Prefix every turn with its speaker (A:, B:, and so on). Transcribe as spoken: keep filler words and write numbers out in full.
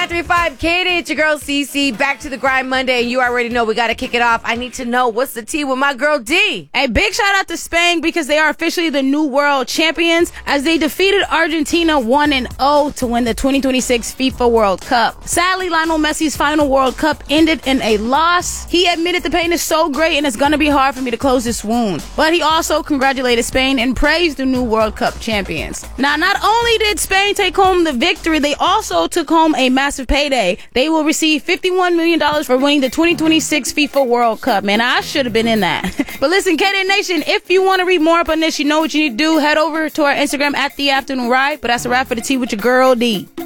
A: nine three five Katie, it's your girl Cece. Back to the grind Monday, and you already know we got to kick it off. I need to know what's the tea with my girl D.
B: A big shout out to Spain because they are officially the new world champions as they defeated Argentina one and oh to win the twenty twenty-six FIFA World Cup. Sadly, Lionel Messi's final World Cup ended in a loss. He admitted the pain is so great and it's going to be hard for me to close this wound. But he also congratulated Spain and praised the new World Cup champions. Now, not only did Spain take home the victory, they also took home a massive payday. They will receive fifty-one million dollars for winning the twenty twenty-six FIFA World Cup. Man, I should have been in that. But listen, K D Nation, if you want to read more up on this, you know what you need to do. Head over to our Instagram at The Afternoon Ride. But that's a wrap for the tea with your girl D.